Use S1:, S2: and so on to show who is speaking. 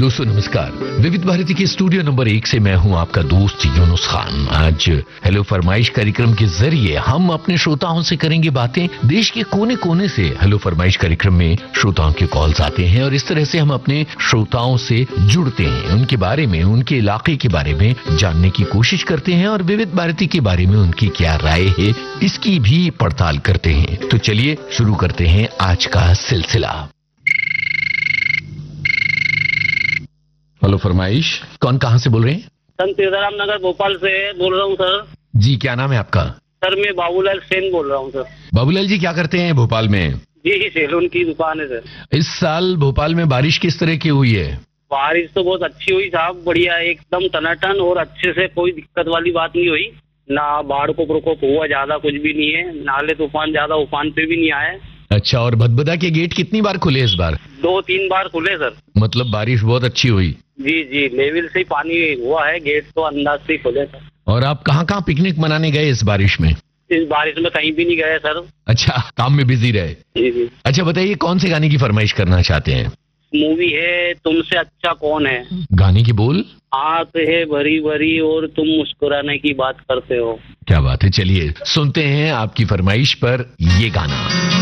S1: दोस्तों नमस्कार। विविध भारती के स्टूडियो नंबर 1 से मैं हूं आपका दोस्त यूनुस खान। आज हेलो फरमाइश कार्यक्रम के जरिए हम अपने श्रोताओं से करेंगे बातें। देश के कोने कोने से हेलो फरमाइश कार्यक्रम में श्रोताओं के कॉल्स आते हैं और इस तरह से हम अपने श्रोताओं से जुड़ते हैं, उनके बारे में, उनके इलाके के बारे में जानने की कोशिश करते हैं और विविध भारती के बारे में उनकी क्या राय है इसकी भी पड़ताल करते हैं। तो चलिए शुरू करते हैं आज का सिलसिला। हेलो फरमाइश, कौन कहां से बोल रहे हैं?
S2: संत सीताराम नगर भोपाल से बोल रहा हूँ सर।
S1: जी, क्या नाम है आपका?
S2: सर मैं बाबूलाल सेन बोल रहा हूँ सर।
S1: बाबूलाल जी, क्या करते हैं भोपाल में?
S2: जी, सैलून की दुकान है सर।
S1: इस साल भोपाल में बारिश किस तरह की हुई है?
S2: बारिश तो बहुत अच्छी हुई साहब, बढ़िया, एकदम टनाटन और अच्छे से, कोई दिक्कत वाली बात नहीं हुई। ना बाढ़ को प्रकोप हुआ, ज्यादा कुछ भी नहीं है। नाले तूफान ज्यादा उफान पे भी नहीं आए।
S1: अच्छा, और भदभदा के गेट कितनी बार खुले इस बार?
S2: 2-3 बार खुले सर।
S1: मतलब बारिश बहुत अच्छी हुई।
S2: जी जी, लेवल से ही पानी हुआ है, गेट तो अंदाज से ही खुले सर।
S1: और आप कहाँ कहाँ पिकनिक मनाने गए इस बारिश में?
S2: इस बारिश में कहीं भी नहीं गए सर।
S1: अच्छा, काम में बिजी रहे।
S2: जी जी।
S1: अच्छा बताइए, कौन से गाने की फरमाइश करना चाहते हैं?
S2: मूवी है तुमसे अच्छा कौन है।
S1: गाने की बोल?
S2: आंख है भरी भरी और तुम मुस्कुराने की बात करते हो।
S1: क्या बात है, चलिए सुनते हैं आपकी फरमाइश पर ये गाना।